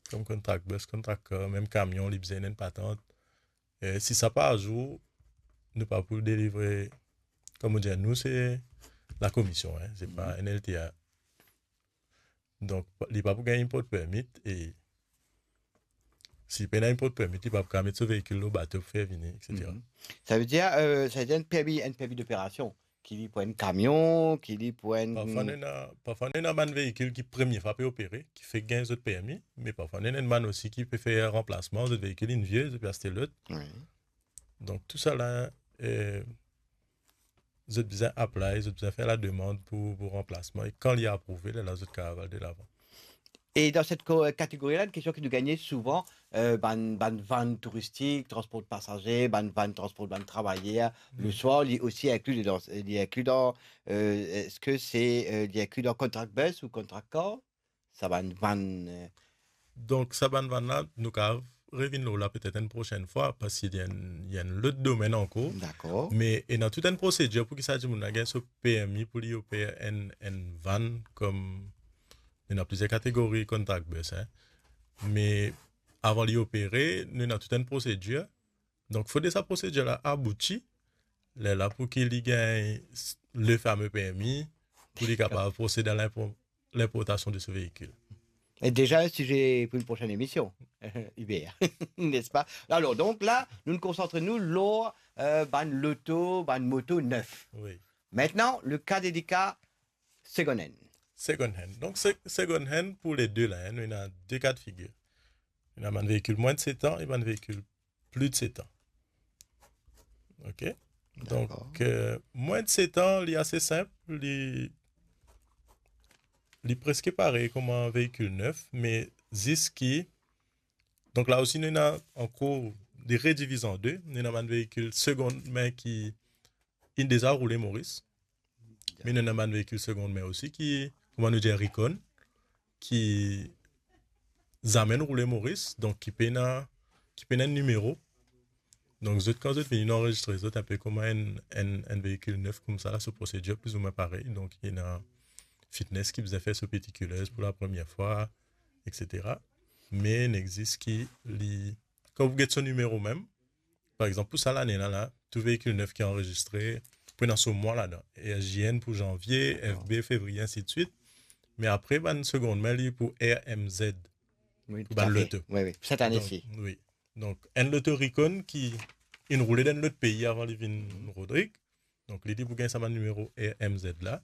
comme contract bus, contract car, même camion, li besoin d'une patente. Et si ça pas à jour, nous pas pour délivrer, comme on dit, nous, c'est la commission, hein, c'est pas NLTA. Donc, il pas pour gagner un pot de permis et si il a un pot de permis, il pas pour mettre ce véhicule au bateau pour faire venir, etc. Ça veut dire un permis d'opération qui est pour un camion, qui est pour un... Parfois, on a un véhicule qui premier fois peut opérer, qui fait gagner de permis, mais parfois, on a un man aussi qui peut faire un remplacement de véhicule, une vieille, de acheter l'autre. Oui. Donc, tout ça là, vous êtes besoin apply, vous êtes besoin faire la demande pour remplacement. Et quand il est approuvé, là, vous êtes capable de l'avant. Et dans cette catégorie-là, une question que nous gagnons souvent, ban van touristique, transport de passagers, van transport de travailleurs, le soir, il est aussi inclus est-ce que c'est il est inclus dans contract bus ou contract car? Ça Donc, ça van là, nous avons revenir là peut-être une prochaine fois parce qu'il y a un autre domaine en cours. d'accord. Mais il y a toute une procédure pour qu'il s'agisse de ce PMI pour lui opérer une van comme il y a plusieurs catégories contact bus. Hein. Mais avant d'y opérer, il y a toute une procédure. Donc, il faut que cette procédure-là aboutit là pour qu'il y gagne le fameux PMI pour qu'il soit capable de procéder à l'importation de ce véhicule. Et déjà un sujet pour une prochaine émission, Hubert, n'est-ce pas? Alors, donc là, nous nous concentrons sur l'auto, moto neuf. Oui. Maintenant, le cas délicat, second hand. Second hand. Donc, second hand, pour les deux, là, hein, il y a deux cas de figure. Il y a un véhicule moins de 7 ans et un véhicule plus de 7 ans. OK? Donc, moins de 7 ans, il est assez simple. Il est presque pareil comme un véhicule neuf, mais qui. Donc là aussi, nous avons encore des redivises en deux. Nous avons un véhicule seconde main qui est déjà roulé Maurice. Mais nous avons un véhicule seconde main aussi qui, comment nous dire, Recon, qui amène rouler Maurice, donc qui peine un numéro. Donc, quand vous venez enregistrer, vous un peu comme un véhicule neuf comme ça, là, ce procédure plus ou moins pareil. Donc, il y a un fitness qui vous a fait ce péticuleuse pour la première fois, etc. Mais il existe qui, quand vous avez son numéro même, par exemple, pour ça l'année là, tout véhicule neuf qui est enregistré, prenez ce mois là-dedans. RJN pour janvier, FB, février, ainsi de suite. Mais après, une seconde main, pour RMZ. Oui, tout à fait. Oui, cette année-ci. Oui. Donc, un loto Recon qui est roulé dans l'autre pays avant de venir Rodrigue. Donc, l'idée pour gagner ça numéro RMZ là.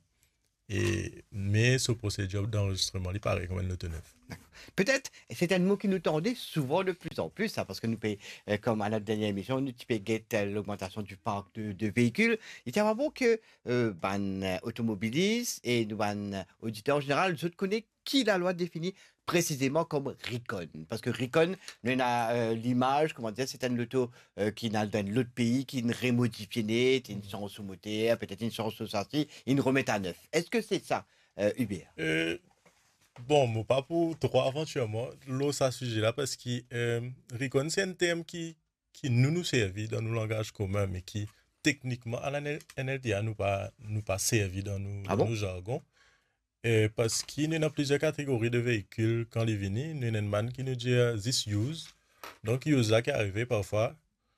Mais ce procédure d'enregistrement, il paraît comme un loto neuf. Peut-être, c'est un mot qui nous tendait souvent de plus en plus, hein, parce que nous payons, comme à notre dernière émission, nous payons l'augmentation du parc de véhicules. Il y a vraiment que automobilistes et nous auditeurs en général, je connais qui la loi définit précisément comme Recon. Parce que Recon, nous a l'image, comment dire, c'est un auto qui n'a dans l'autre pays, qui ne remodifié, une chance sous moteur, peut-être une chance sous sortie, il remet à neuf. Est-ce que c'est ça, Hubert? Bon, moi, pas pour trop aventure, moi, l'eau, ça sujet là, parce que Recon, c'est un terme qui nous servit dans nos langages communs, mais qui, techniquement, à la NLTA, nous pas servi dans nos jargons. Parce qu'il y a plusieurs catégories de véhicules quand ils viennent. Il y a un man qui nous dit this use. Donc, use là qui est arrivé parfois.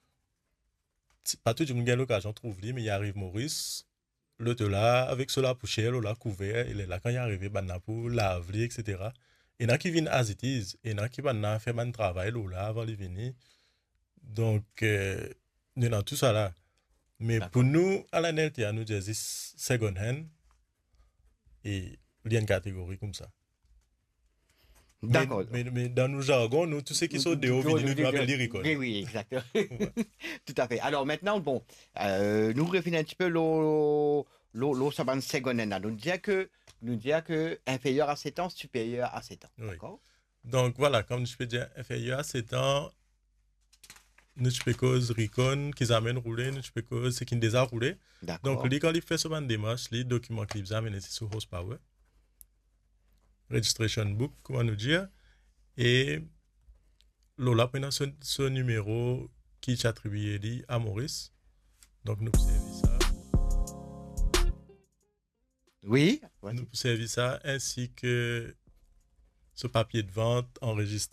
Pas tout le monde a l'occasion de trouver, mais il arrive Maurice. L'autre là, avec cela poussière, là, couvert, il est là quand il est arrivé, pour laver, etc. Il y en a qui viennent as it is, il y en a qui viennent faire un travail là avant de venir. Donc, il y a tout ça là. Mais pour nous, à la NLTA, nous disons second hand. Et il y a une catégorie comme ça. D'accord. Mais dans nos jargons, nous, tous ceux qui sont dehors, nous appellent les Recon. Oui, exactement. Tout à fait. Alors maintenant, bon, nous revenons un petit peu l'eau saban secondaire. Nous dire que inférieur à 7 ans, supérieur à 7 ans. Oui. D'accord. Donc voilà, comme je peux dire, inférieur à 7 ans, nous peux cause Recon qu'ils amènent rouler, nous peux cause ce qui déjà roulé. Donc, quand il fait ce genre de démarche, les documents qu'ils amènent, c'est sur horsepower. Registration book, comment nous dire. Et Lola prend ce numéro qui est attribué à Maurice. Donc, nous servons ça. Oui. Nous servons ça ainsi que ce papier de vente enregistré